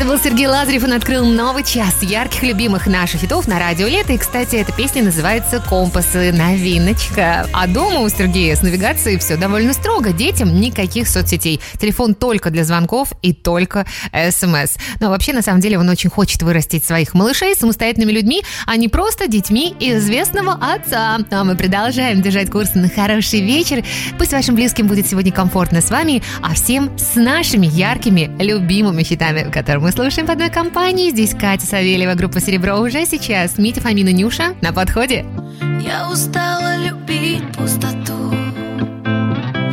был Сергей Лазарев, он открыл новый час ярких любимых наших хитов на радио Лето. И, кстати, эта песня называется «Компасы. Новиночка». А дома у Сергея с навигацией все довольно строго. Детям никаких соцсетей. Телефон только для звонков и только СМС. Но вообще, на самом деле, он очень хочет вырастить своих малышей самостоятельными людьми, а не просто детьми известного отца. А мы продолжаем держать курс на хороший вечер. Пусть вашим близким будет сегодня комфортно с вами, а всем с нашими яркими, любимыми хитами, которые мы слушаем в одной компании. Здесь Катя Савельева, группа «Серебро» уже сейчас. Митя, Фомина, Нюша на подходе. Я устала любить пустоту.